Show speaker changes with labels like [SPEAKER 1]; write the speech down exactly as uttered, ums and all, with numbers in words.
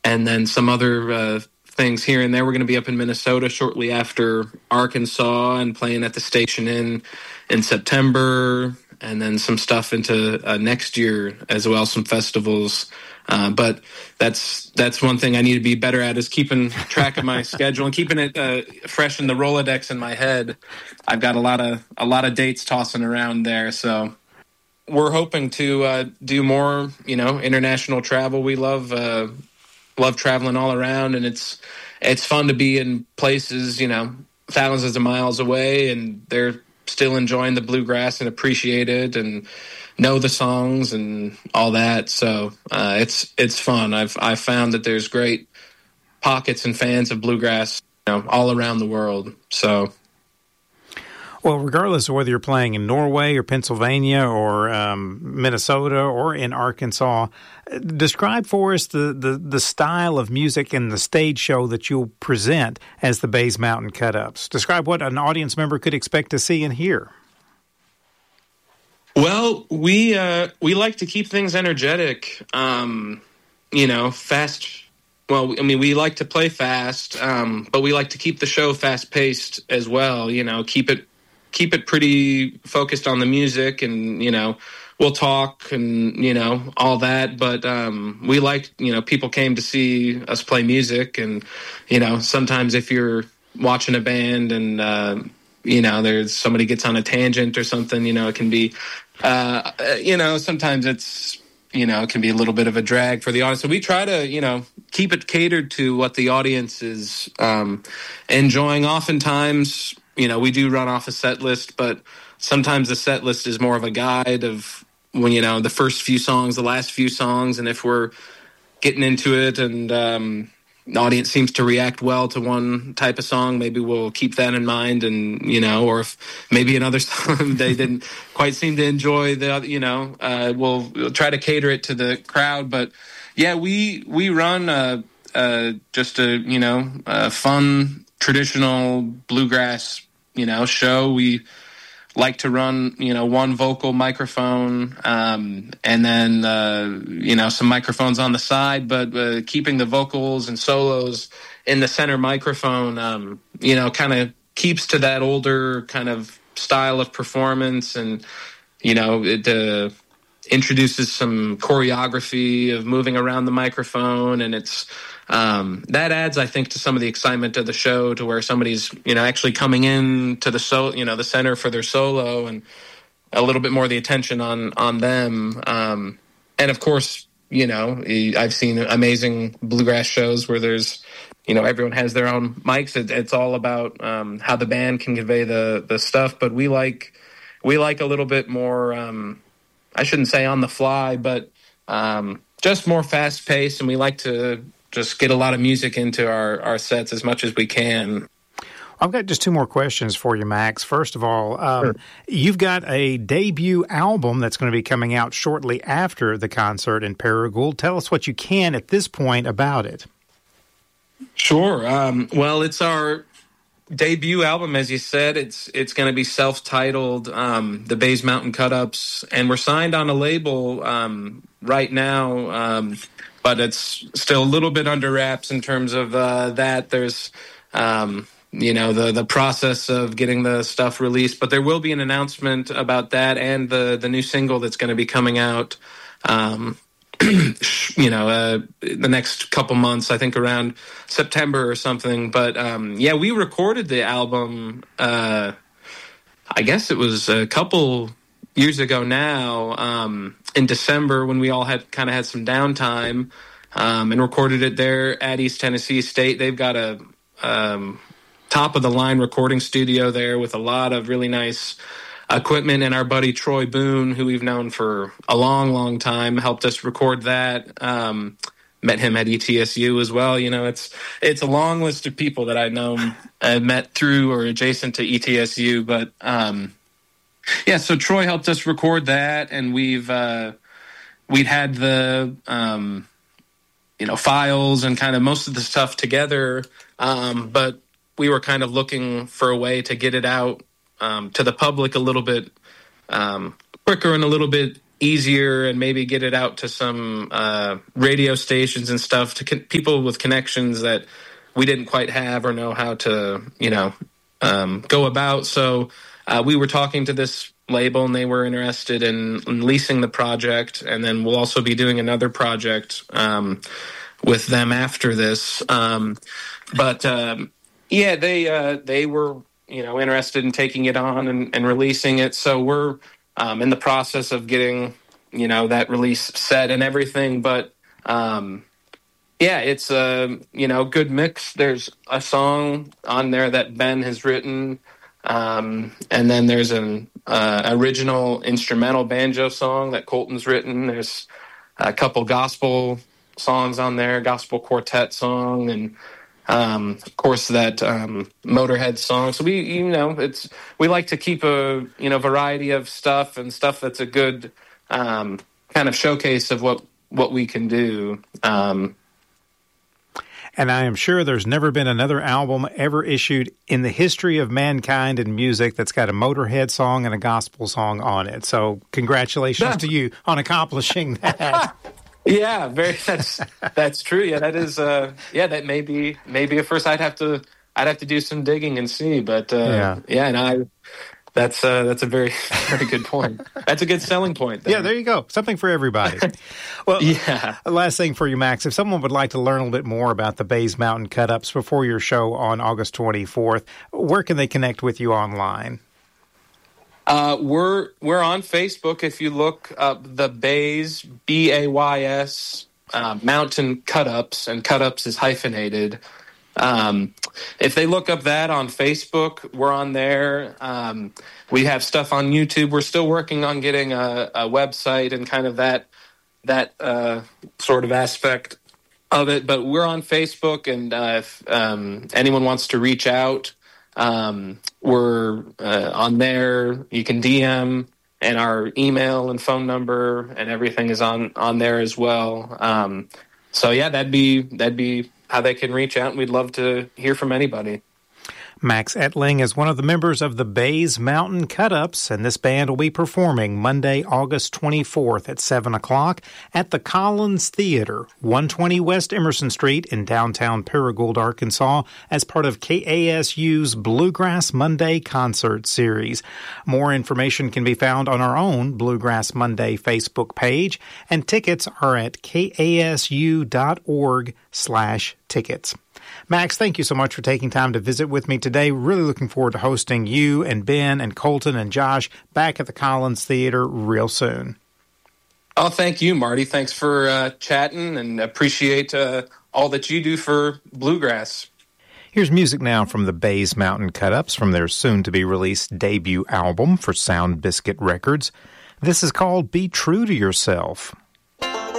[SPEAKER 1] and then some other uh, things here and there. We're going to be up in Minnesota shortly after Arkansas and playing at the Station Inn in September, and then some stuff into uh, next year as well, some festivals. Uh, but that's that's one thing I need to be better at, is keeping track of my schedule and keeping it uh, fresh in the Rolodex in my head. I've got a lot of a lot of dates tossing around there, so we're hoping to uh, do more, you know, international travel. We love uh, love traveling all around, and it's it's fun to be in places, you know, thousands of miles away, and they're still enjoying the bluegrass and appreciate it and know the songs and all that. So uh, it's it's fun. I've I've found that there's great pockets and fans of bluegrass, you know, all around the world. So.
[SPEAKER 2] Well, regardless of whether you're playing in Norway or Pennsylvania or um, Minnesota or in Arkansas, describe for us the, the, the style of music and the stage show that you'll present as the Bays Mountain Cut-Ups. Describe what an audience member could expect to see and hear.
[SPEAKER 1] Well, we uh, we like to keep things energetic, um, you know, fast. Well, I mean, we like to play fast, um, but we like to keep the show fast-paced as well, you know, keep it keep it pretty focused on the music, and, you know, we'll talk and, you know, all that. But um, we like, you know, people came to see us play music. And, you know, sometimes if you're watching a band and, uh, you know, there's somebody gets on a tangent or something, you know, it can be, uh, you know, sometimes it's, you know, it can be a little bit of a drag for the audience. So we try to, you know, keep it catered to what the audience is um, enjoying. Oftentimes, you know, we do run off a set list, but sometimes the set list is more of a guide of when, you know, the first few songs, the last few songs. And if we're getting into it and um, the audience seems to react well to one type of song, maybe we'll keep that in mind. And, you know, or if maybe another song they didn't quite seem to enjoy, the, you know, uh, we'll, we'll try to cater it to the crowd. But yeah, we, we run uh, uh, just a, you know, a fun, traditional bluegrass, you know, show. We like to run, you know, one vocal microphone, um, and then, uh, you know, some microphones on the side, but uh, keeping the vocals and solos in the center microphone, um, you know, kind of keeps to that older kind of style of performance. And, you know, it uh, introduces some choreography of moving around the microphone, and it's, Um, that adds, I think, to some of the excitement of the show, to where somebody's, you know, actually coming in to the so, you know, the center for their solo, and a little bit more of the attention on on them. Um, and of course, you know, I've seen amazing bluegrass shows where there's, you know, everyone has their own mics. It, it's all about um, how the band can convey the the stuff. But we like we like a little bit more. Um, I shouldn't say on the fly, but um, just more fast paced, and we like to just get a lot of music into our, our sets as much as we can.
[SPEAKER 2] I've got just two more questions for you, Max. First of all, um, sure. You've got a debut album that's going to be coming out shortly after the concert in Paragould. Tell us what you can at this point about it.
[SPEAKER 1] Sure. Um, well, it's our debut album, as you said. It's it's going to be self-titled, um, The Bays Mountain Cut-Ups, and we're signed on a label um, right now, um, but it's still a little bit under wraps in terms of uh, that. There's, um, you know, the the process of getting the stuff released, but there will be an announcement about that and the the new single that's going to be coming out, um, you know, uh, the next couple months, I think around September or something. But um, yeah, we recorded the album, uh, I guess it was a couple years ago now, um, in December, when we all had kind of had some downtime, um, and recorded it there at East Tennessee State. They've got a um, top of the line recording studio there with a lot of really nice equipment, and our buddy Troy Boone, who we've known for a long, long time, helped us record that. Um, met him at E T S U as well. You know, it's it's a long list of people that I know uh, met through or adjacent to E T S U, but um, yeah, so Troy helped us record that, and we've uh, we'd had the um, you know files and kind of most of the stuff together, um, but we were kind of looking for a way to get it out um, to the public a little bit um, quicker and a little bit easier and maybe get it out to some uh, radio stations and stuff to con- people with connections that we didn't quite have or know how to, you know, um, go about. So uh, we were talking to this label and they were interested in, in leasing the project. And then we'll also be doing another project um, with them after this. Um, but um, yeah, they uh, they were, you know, interested in taking it on and, and releasing it. So we're um, in the process of getting, you know, that release set and everything. But um, yeah, it's a, you know, good mix. There's a song on there that Ben has written. Um, and then there's an uh, original instrumental banjo song that Colton's written. There's a couple gospel songs on there, gospel quartet song, and um, of course that um, Motorhead song. So we, you know, it's we like to keep a you know variety of stuff and stuff that's a good um, kind of showcase of what what we can do. Um,
[SPEAKER 2] And I am sure there's never been another album ever issued in the history of mankind and music that's got a Motorhead song and a gospel song on it. So congratulations to you on accomplishing that.
[SPEAKER 1] Yeah, very. That's that's true. Yeah, that is. Uh, yeah, that may be maybe at first I'd have to I'd have to do some digging and see. But uh, yeah, yeah, and I. That's uh, that's a very very good point. That's a good selling point. Then.
[SPEAKER 2] Yeah, there you go. Something for everybody. Well, yeah. Last thing for you, Max. If someone would like to learn a little bit more about the Bays Mountain Cut-Ups before your show on August twenty-fourth, where can they connect with you online?
[SPEAKER 1] Uh, we're we're on Facebook. If you look up the Bays, B A Y S, uh, Mountain Cut-Ups, and Cut-Ups is hyphenated. Um, if they look up that on Facebook, we're on there. Um, we have stuff on YouTube. We're still working on getting a, a website and kind of that that uh, sort of aspect of it. But we're on Facebook, and uh, if um, anyone wants to reach out, um, we're uh, on there. You can D M, and our email and phone number and everything is on on there as well. Um, so yeah, that'd be that'd be. how they can reach out, and we'd love to hear from anybody.
[SPEAKER 2] Max Ettling is one of the members of the Bays Mountain Cut-Ups, and this band will be performing Monday, August twenty-fourth at seven o'clock at the Collins Theater, one twenty West Emerson Street in downtown Paragould, Arkansas, as part of K A S U's Bluegrass Monday concert series. More information can be found on our own Bluegrass Monday Facebook page, and tickets are at kasu.org slash tickets. Max, thank you so much for taking time to visit with me today. Really looking forward to hosting you and Ben and Colton and Josh back at the Collins Theater real soon.
[SPEAKER 1] Oh, thank you, Marty. Thanks for uh, chatting, and appreciate uh, all that you do for bluegrass.
[SPEAKER 2] Here's music now from the Bays Mountain Cut-Ups from their soon-to-be-released debut album for Sound Biscuit Records. This is called Be True to Yourself.